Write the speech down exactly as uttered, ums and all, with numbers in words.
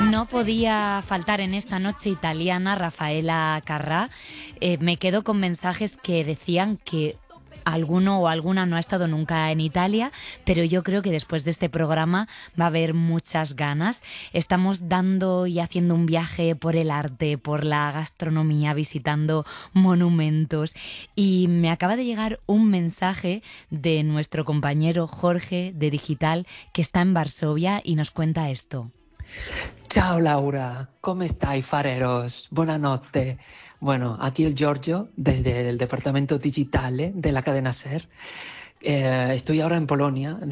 No podía faltar en esta noche italiana Rafaela Carrà. Eh, me quedo con mensajes que decían que alguno o alguna no ha estado nunca en Italia, pero yo creo que después de este programa va a haber muchas ganas. Estamos dando y haciendo un viaje por el arte, por la gastronomía, visitando monumentos, y me acaba de llegar un mensaje de nuestro compañero Jorge de Digital, que está en Varsovia y nos cuenta esto. Ciao Laura, come stai fareros? Buonanotte. Bueno, aquí el Giorgio desde el departamento digitale de la cadena SER. Eh, estoy ahora en Polonia,